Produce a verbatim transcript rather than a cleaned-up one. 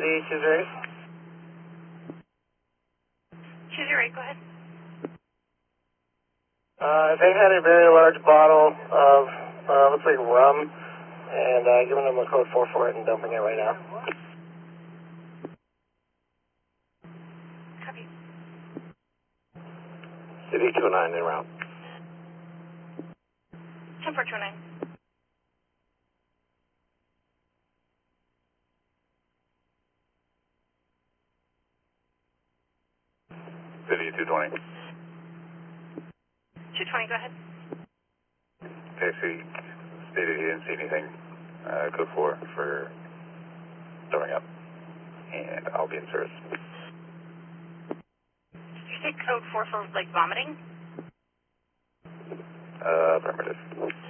City, choose your race. Choose your rate, go ahead. Uh, they had a very large bottle of, uh, looks like rum, and uh, giving them a code four for it and dumping it right now. Copy. City two nine in route. ten four two nine. City two twenty. two twenty, go ahead. Taxi stated he didn't see anything. Uh, code four for throwing up. And I'll be in service. Did you say code four for, like, vomiting? Uh, affirmative.